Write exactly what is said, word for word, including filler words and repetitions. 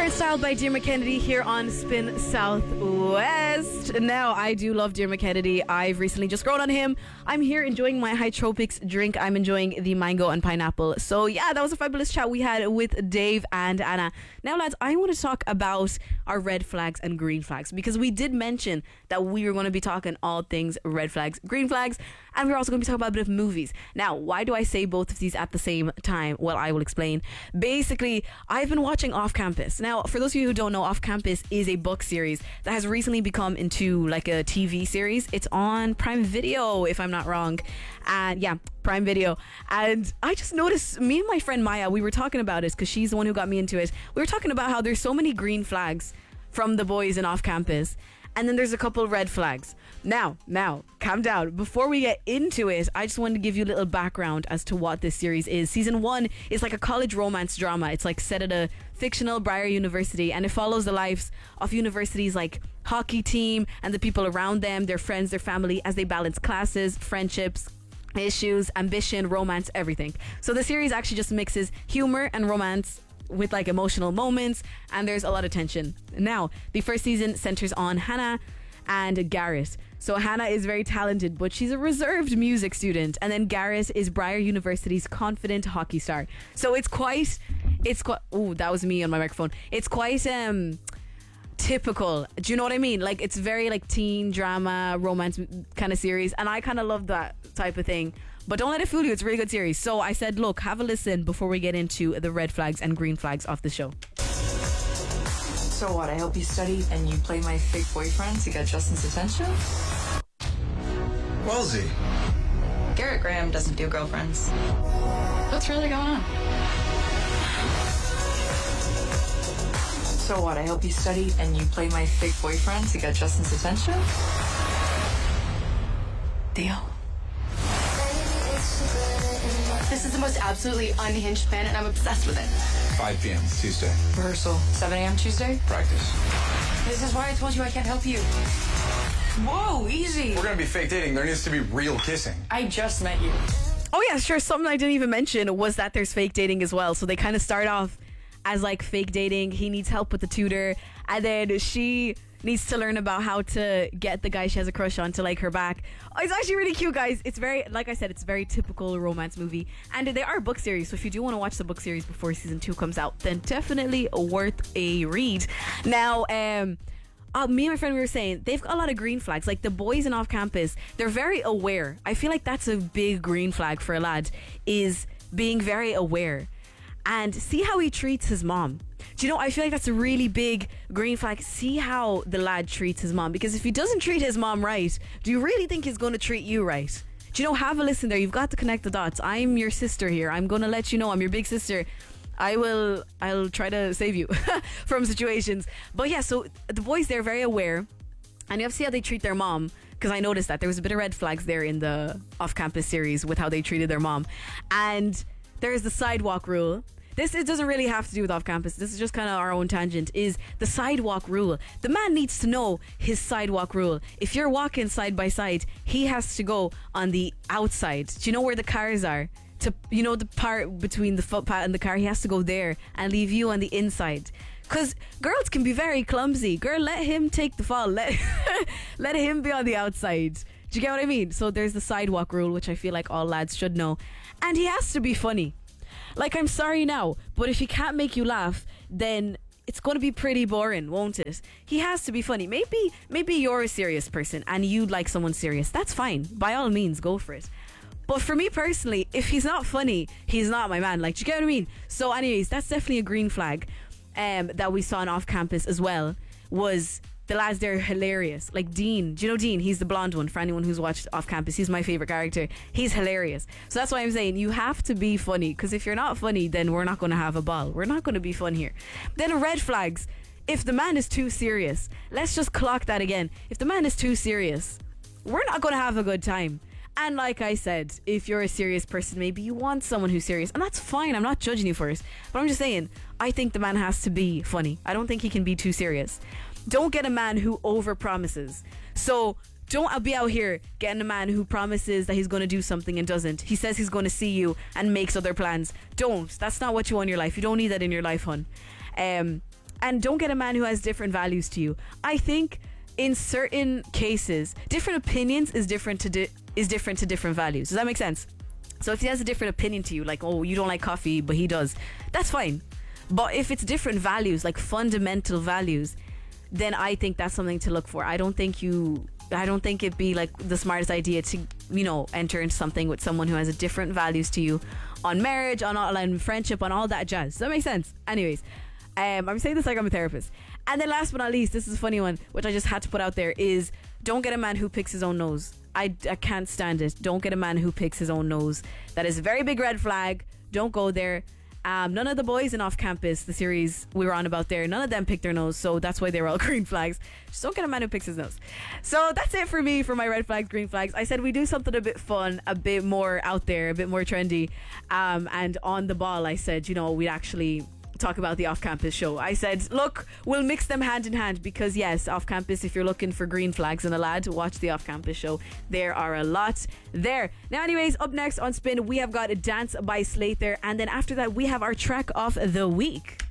Spirit Style by Dear McKennedy here on Spin Southwest. Now, I do love Dear McKennedy. I've recently just grown on him. I'm here enjoying my High Tropics drink. I'm enjoying the mango and pineapple. So, yeah, that was a fabulous chat we had with Dave and Anna. Now, lads, I want to talk about our red flags and green flags because we did mention that we were going to be talking all things red flags, green flags, and we're also going to be talking about a bit of movies. Now, why do I say both of these at the same time? Well, I will explain. Basically, I've been watching Off Campus. Now, for those of you who don't know, Off Campus is a book series that has recently become into like a T V series. It's on Prime Video, if I'm not wrong. And yeah, Prime Video. And I just noticed, me and my friend Maya, we were talking about this because she's the one who got me into it. We were talking about how there's so many green flags from the boys in Off Campus. And then there's a couple red flags. Now, now, calm down. Before we get into it, I just wanted to give you a little background as to what this series is. Season one is like a college romance drama. It's like set at a fictional Briar University, and it follows the lives of university's like hockey team and the people around them, their friends, their family, as they balance classes, friendships, issues, ambition, romance, everything. So the series actually just mixes humor and romance with like emotional moments, and there's a lot of tension. Now, the first season centers on Hannah and Garrett. So Hannah is very talented, but she's a reserved music student, and then Garrett is Briar University's confident hockey star. So it's quite, it's quite. Oh, that was me on my microphone. It's quite um typical. Do you know what I mean? Like, it's very like teen drama, romance kind of series, and I kind of love that type of thing. But don't let it fool you, it's a really good series. So I said, look, have a listen before we get into the red flags and green flags of the show. So what, I help you study and you play my fake boyfriend to get Justin's attention? Wellsy. Garrett Graham doesn't do girlfriends. What's really going on? So what, I help you study and you play my fake boyfriend to get Justin's attention? Deal. This is the most absolutely unhinged plan, and I'm obsessed with it. five p.m. Tuesday. Rehearsal, seven a.m. Tuesday? Practice. This is why I told you I can't help you. Whoa, easy. We're gonna be fake dating. There needs to be real kissing. I just met you. Oh yeah, sure. Something I didn't even mention was that there's fake dating as well. So they kind of start off as like fake dating. He needs help with the tutor, and then she needs to learn about how to get the guy she has a crush on to like her back. Oh, it's actually really cute, guys. It's very, like I said, it's a very typical romance movie, and they are book series. So if you do want to watch the book series before season two comes out, then definitely worth a read. Now, um. Uh, me and my friend, we were saying they've got a lot of green flags. Like the boys in Off Campus, they're very aware. I feel like that's a big green flag for a lad, is being very aware. And see how he treats his mom. Do you know, I feel like that's a really big green flag. See how the lad treats his mom. Because if he doesn't treat his mom right, do you really think he's going to treat you right? Do you know, have a listen there. You've got to connect the dots. I'm your sister here. I'm going to let you know. I'm your big sister. I will, I'll try to save you from situations. But yeah, so the boys, they're very aware. And you have to see how they treat their mom. Because I noticed that there was a bit of red flags there in the Off-Campus series with how they treated their mom. And there's the sidewalk rule. This it doesn't really have to do with Off-Campus. This is just kind of our own tangent. Is the sidewalk rule. The man needs to know his sidewalk rule. If you're walking side by side, he has to go on the outside. Do you know where the cars are? To, you know, the part between the footpath and the car, he has to go there and leave you on the inside. Because girls can be very clumsy. Girl, let him take the fall. Let, let him be on the outside. Do you get what I mean? So there's the sidewalk rule, which I feel like all lads should know. And he has to be funny. Like, I'm sorry now, but if he can't make you laugh, then it's going to be pretty boring, won't it? He has to be funny. Maybe, maybe you're a serious person and you'd like someone serious. That's fine. By all means, go for it. But for me personally, if he's not funny, he's not my man. Like, do you get what I mean? So anyways, that's definitely a green flag um, that we saw in Off Campus as well, was the lads there are hilarious. Like Dean. Do you know Dean? He's the blonde one. For anyone who's watched Off Campus, he's my favourite character. He's hilarious. So that's why I'm saying you have to be funny, because if you're not funny, then we're not going to have a ball. We're not going to be fun here. Then red flags. If the man is too serious, let's just clock that again. If the man is too serious, we're not going to have a good time. And like I said, if you're a serious person, maybe you want someone who's serious, and that's fine. I'm not judging you for it, but I'm just saying, I think the man has to be funny. I don't think he can be too serious. Don't get a man who over promises. So don't be out here getting a man who promises that he's going to do something and doesn't. He says he's going to see you and makes other plans. Don't. That's not what you want in your life. You don't need that in your life, hon. Um, And don't get a man who has different values to you. I think in certain cases, different opinions is different to di- is different to different values. Does that make sense? So if he has a different opinion to you, like, oh, you don't like coffee, but he does, that's fine. But if it's different values, like fundamental values, then I think that's something to look for. I don't think you I don't think it'd be like the smartest idea to, you know, enter into something with someone who has a different values to you on marriage, on, on friendship, on all that jazz. Does that make sense? Anyways, um, I'm saying this like I'm a therapist. And then last but not least, this is a funny one, which I just had to put out there, is don't get a man who picks his own nose. I, I can't stand it. Don't get a man who picks his own nose. That is a very big red flag. Don't go there. Um, none of the boys in Off Campus, the series we were on about there, none of them picked their nose, so that's why they were all green flags. Just don't get a man who picks his nose. So that's it for me for my red flags, green flags. I said we do something a bit fun, a bit more out there, a bit more trendy. Um, and on the ball, I said, you know, we'd actually talk about the Off Campus show. I said, look, we'll mix them hand in hand, because yes, Off Campus, if you're looking for green flags and a lad, watch the Off Campus show. There are a lot there. Now anyways, up next on Spin, we have got a Dance by Slather, and then after that we have our track of the week.